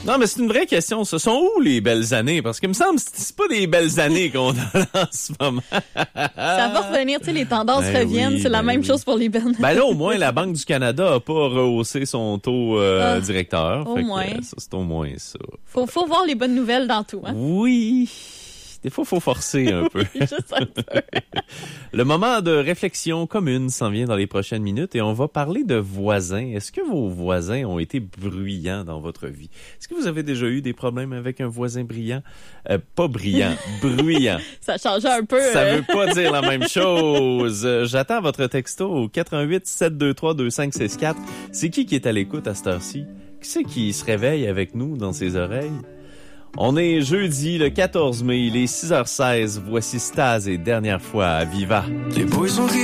Non, mais c'est une vraie question. Ce sont où les belles années? Parce que il me semble que c'est pas des belles années qu'on a en ce moment. Ça va revenir, tu sais, les tendances reviennent. C'est la même chose pour les belles années. Ben là, au moins, la Banque du Canada a pas rehaussé son taux directeur. Au moins. Ça, c'est au moins ça. Faut voir les bonnes nouvelles dans tout, hein? Oui. Des fois, il faut forcer un peu. Juste un peu. Le moment de réflexion commune s'en vient dans les prochaines minutes et on va parler de voisins. Est-ce que vos voisins ont été bruyants dans votre vie? Est-ce que vous avez déjà eu des problèmes avec un voisin brillant? Pas brillant, bruyant. Ça change un peu. Ça veut pas dire la même chose. J'attends votre texto au 88 723 2564. C'est qui est à l'écoute à cette heure-ci? Qui c'est qui se réveille avec nous dans ses oreilles? On est jeudi le 14 mai, il est 6h16. Voici Staz et Dernière fois à Viva. Les boys sont